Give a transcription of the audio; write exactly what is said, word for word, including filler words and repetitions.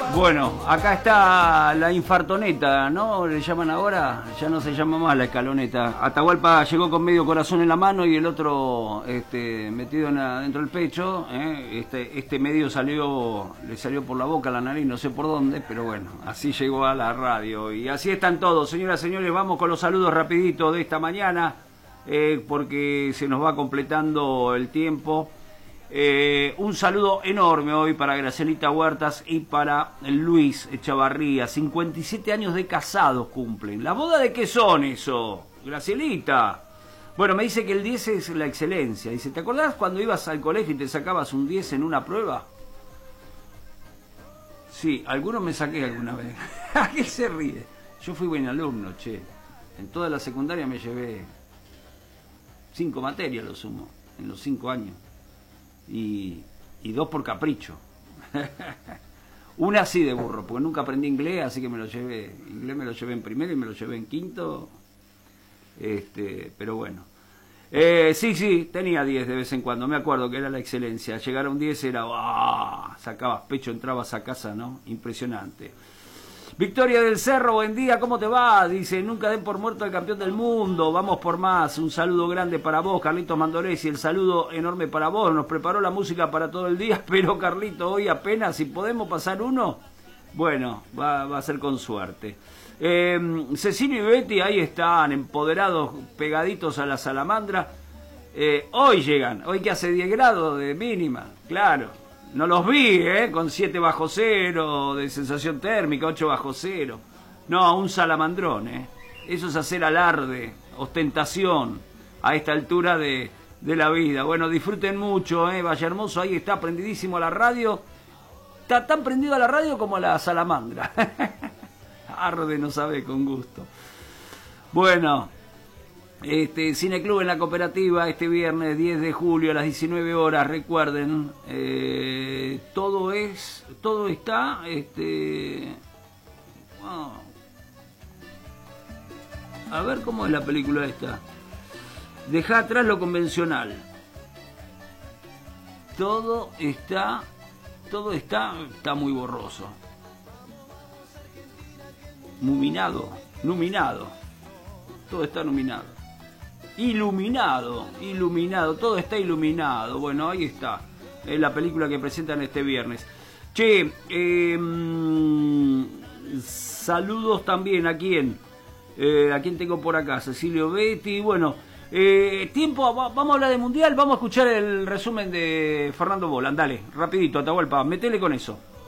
Bueno, acá está la infartoneta, ¿no? Le llaman ahora, ya no se llama más la escaloneta. Atahualpa llegó con medio corazón en la mano y el otro este, metido en la, dentro del pecho. ¿eh? Este, este medio salió, le salió por la boca, la nariz, no sé por dónde, pero bueno, así llegó a la radio. Y así están todos, señoras y señores, vamos con los saludos rapiditos de esta mañana, eh, porque se nos va completando el tiempo. Eh, un saludo enorme hoy para Gracielita Huertas y para Luis Echavarría. cincuenta y siete años de casados cumplen. ¿La boda de qué son eso, Gracielita? Bueno, me dice que el diez es la excelencia. Dice, ¿te acordás cuando ibas al colegio y te sacabas un diez en una prueba? Sí, algunos me saqué alguna vez. ¿A qué se ríe? Yo fui buen alumno, che. En toda la secundaria me llevé cinco materias, lo sumo, en los cinco años. Y, y dos por capricho. Una así de burro, porque nunca aprendí inglés, así que me lo llevé, inglés me lo llevé en primero y me lo llevé en quinto. Este, pero bueno. Eh, sí, sí, tenía diez de vez en cuando, me acuerdo que era la excelencia. Llegar a un diez era, ¡ah! Sacabas pecho, entrabas a casa, ¿no? Impresionante. Victoria del Cerro, buen día, ¿cómo te va? Dice, nunca den por muerto al campeón del mundo, vamos por más. Un saludo grande para vos, Carlitos Mandoresi, el saludo enorme para vos. Nos preparó la música para todo el día, pero Carlito, hoy apenas, si podemos pasar uno, bueno, va, va a ser con suerte. Eh, Cecilio y Betty, ahí están, empoderados, pegaditos a la salamandra. Eh, hoy llegan, hoy que hace diez grados de mínima, claro. No los vi, ¿eh? Con siete bajo cero, de sensación térmica, ocho bajo cero. No, un salamandrón, ¿eh? Eso es hacer alarde, ostentación, a esta altura de, de la vida. Bueno, disfruten mucho, ¿eh? Valle Hermoso, ahí está prendidísimo a la radio. Está tan prendido a la radio como a la salamandra. Arde, no sabe, con gusto. Bueno... Este, Cineclub en la Cooperativa este viernes diez de julio a las diecinueve horas, recuerden, eh, todo es, todo está, este, oh, a ver cómo es la película esta, deja atrás lo convencional, todo está, todo está, está muy borroso, numinado, numinado, todo está numinado. Iluminado, iluminado, todo está iluminado. Bueno, ahí está, es la película que presentan este viernes. Che, eh, saludos también a quién, eh, a quién tengo por acá, Cecilio Betty. Bueno, eh, tiempo, va, vamos a hablar de Mundial, vamos a escuchar el resumen de Fernando Bolan. Dale, rapidito, Atahualpa, metele con eso.